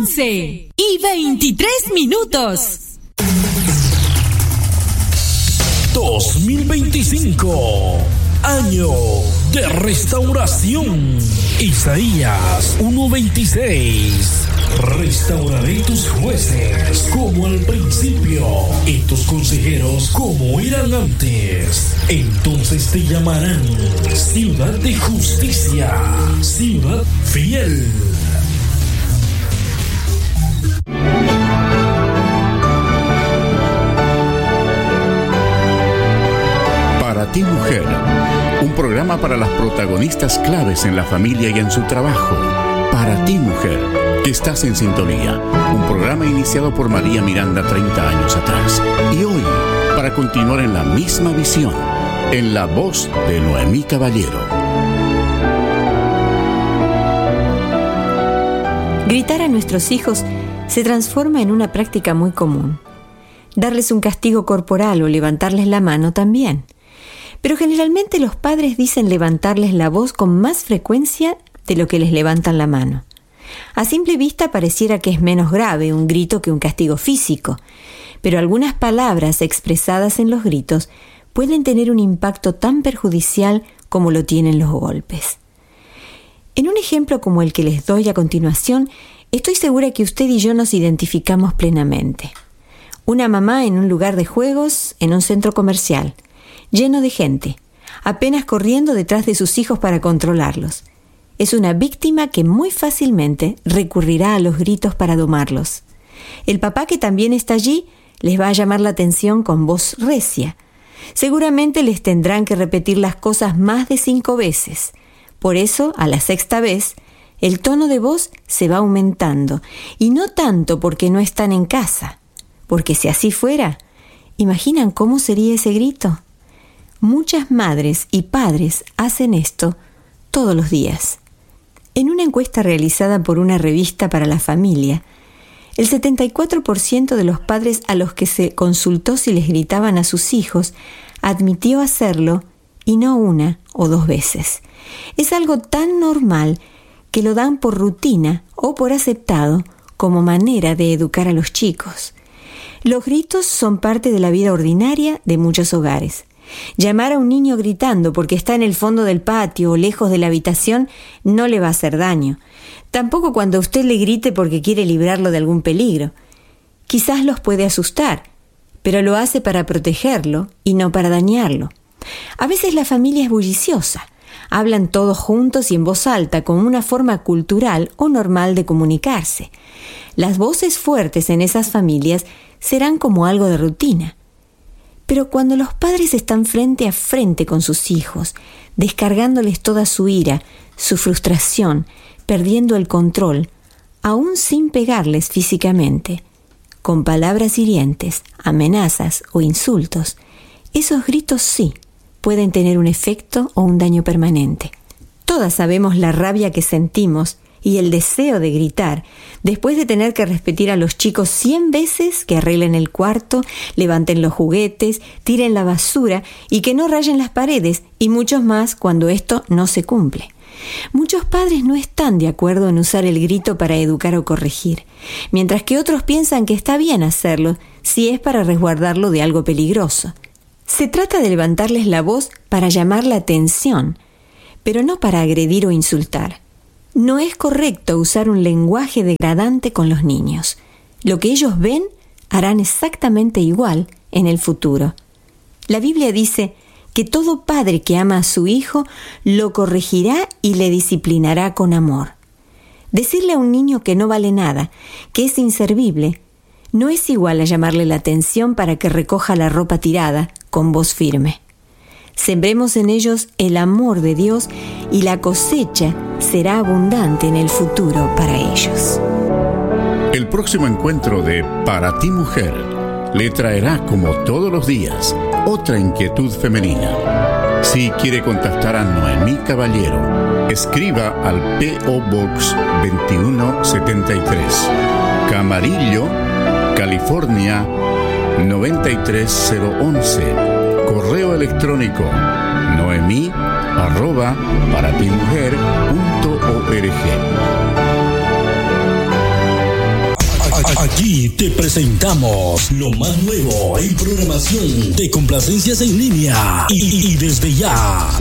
11:23. 2025, año de restauración. Isaías 1:26. Restauraré tus jueces como al principio y tus consejeros como eran antes. Entonces te llamarán ciudad de justicia, ciudad fiel. Para ti, mujer, un programa para las protagonistas claves en la familia y en su trabajo. Para ti, mujer, que estás en sintonía. Un programa iniciado por María Miranda 30 años atrás. Y hoy, para continuar en la misma visión, en la voz de Noemí Caballero. Gritar a nuestros hijos se transforma en una práctica muy común. Darles un castigo corporal o levantarles la mano también. Pero generalmente los padres dicen levantarles la voz con más frecuencia de lo que les levantan la mano. A simple vista pareciera que es menos grave un grito que un castigo físico, pero algunas palabras expresadas en los gritos pueden tener un impacto tan perjudicial como lo tienen los golpes. En un ejemplo como el que les doy a continuación, estoy segura que usted y yo nos identificamos plenamente. Una mamá en un lugar de juegos, en un centro comercial, lleno de gente, apenas corriendo detrás de sus hijos para controlarlos. Es una víctima que muy fácilmente recurrirá a los gritos para domarlos. El papá, que también está allí, les va a llamar la atención con voz recia. Seguramente les tendrán que repetir las cosas más de 5 veces. Por eso, a la 6ª vez, el tono de voz se va aumentando. Y no tanto porque no están en casa, porque si así fuera, ¿imaginan cómo sería ese grito? Muchas madres y padres hacen esto todos los días. En una encuesta realizada por una revista para la familia, el 74% de los padres a los que se consultó si les gritaban a sus hijos admitió hacerlo, y no 1 o 2 veces. Es algo tan normal que lo dan por rutina o por aceptado como manera de educar a los chicos. Los gritos son parte de la vida ordinaria de muchos hogares. Llamar a un niño gritando porque está en el fondo del patio o lejos de la habitación no le va a hacer daño. Tampoco cuando usted le grite porque quiere librarlo de algún peligro. Quizás los puede asustar, pero lo hace para protegerlo y no para dañarlo. A veces la familia es bulliciosa. Hablan todos juntos y en voz alta, como una forma cultural o normal de comunicarse. Las voces fuertes en esas familias serán como algo de rutina. Pero cuando los padres están frente a frente con sus hijos, descargándoles toda su ira, su frustración, perdiendo el control, aún sin pegarles físicamente, con palabras hirientes, amenazas o insultos, esos gritos sí pueden tener un efecto o un daño permanente. Todas sabemos la rabia que sentimos y el deseo de gritar después de tener que repetir a los chicos 100 veces que arreglen el cuarto, levanten los juguetes, tiren la basura y que no rayen las paredes, y muchos más cuando esto no se cumple. Muchos padres no están de acuerdo en usar el grito para educar o corregir, mientras que otros piensan que está bien hacerlo si es para resguardarlo de algo peligroso. Se trata de levantarles la voz para llamar la atención, pero no para agredir o insultar. No es correcto usar un lenguaje degradante con los niños. Lo que ellos ven, harán exactamente igual en el futuro. La Biblia dice que todo padre que ama a su hijo lo corregirá y le disciplinará con amor. Decirle a un niño que no vale nada, que es inservible, no es igual a llamarle la atención para que recoja la ropa tirada con voz firme. Sembremos en ellos el amor de Dios y la cosecha será abundante en el futuro para ellos. El próximo encuentro de Para ti, mujer, le traerá, como todos los días, otra inquietud femenina. Si quiere contactar a Noemí Caballero, escriba al P.O. Box 2173, Camarillo, California 93011. Correo electrónico noemi@paratimujer.org. Aquí te presentamos lo más nuevo en programación de complacencias en línea y desde ya